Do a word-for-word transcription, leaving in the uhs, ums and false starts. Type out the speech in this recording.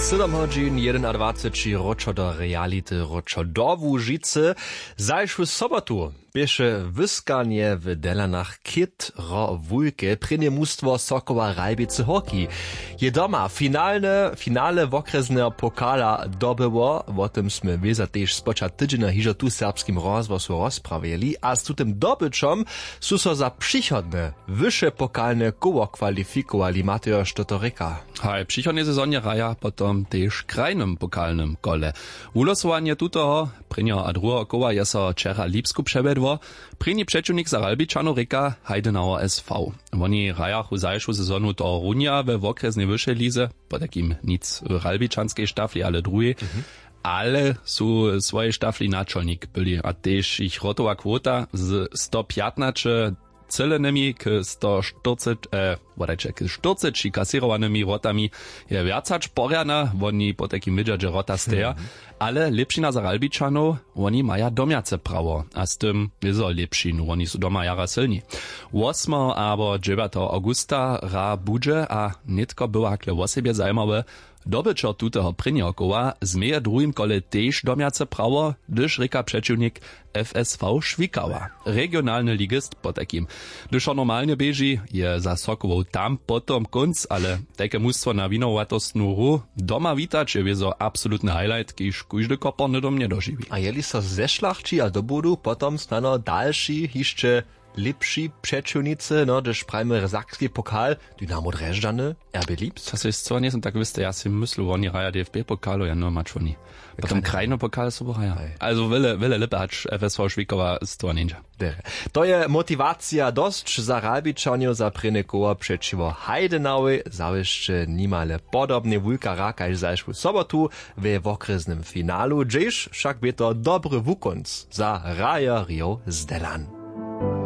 siedem hodźin, dwadzieścia jeden roczo do reality, roczo do Łużycy. Zajszły sobotu bieše wyskanie w Delanach Kit ro wujke, prynie mustwo Sokoła Rajbice hockey. Je doma finalne, finale wokresne pokala dobyło, o tym sme wieza też spoča tydzień hižo tu serbskim rozwosu rozprawili, a z tym dobyczom su so za przychodne, wyższe pokalne koło kwalifikowali Mateo Štotoreka. Hej, przychodnie sezonie raja potom też krajnym pokalnym kole. Ulosowanie tutoho, prynio a drugo koła je so wczera Lipsku przebedło. Prynji przeciwnik za Ralbičanov reka Heidenauer S V. Oni rajach u zajšu sezonu to runia we wokresnej wyższej lize, po takim nic Ralbičanskiej sztafli, ale drugiej. Mhm. Ale su swoje sztafli naczelnik byli, a też ich rotowa kwota z sto piętnaście celanymi k sto czterdzieści, e, wadajcie, k czterdzieści kasirowanymi rotami je wiacać porjana, oni po takim widza, że rota steja, mm-hmm. ale lepšina za Ralbičanov, oni maja domjace prawo, a z tym wizo lepšinu, oni su doma jara silni. ósmego abo dziewiątego augusta ra budże, a nitko była hakle o siebie zajmowe, dobyczo tutego prynjego koła zmeje drugim kole też domjace prawo, gdyż reka przeciwnik F S V Švikawa. Regionalny ligist po takim. Gdyż on normalnie bieži, je za Sokołą tam potom konc, ale takie mustwo na winowatostnu ru doma witać je wiezo absolutny highlight, kiż kujdy koporny dom nie dožiwi. A jeli so zeszlachci a do budu, potom snano dalszy, jeszcze lepši przeciwnicy, no, gdyż prajmy sakski pokal, Dynamo Dresdany, R B Lipsk. To jest co, nie są tak wiste, ja si myślę, oni raja D F B-pokalu, ja no mać oni. Potem krajny pokal so raja. Also wiele, wiele lipe hać F S V Švikowa z to ninja. To je motiwacja dość za Ralbičanov za prynne koło przeciwo Heidenauer, zawieszcze nimale podobnie wulka raka i zajszły sobotu we wokresnym finalu, gdzież wszak by to dobry wukonc za Raja Rio z Delan.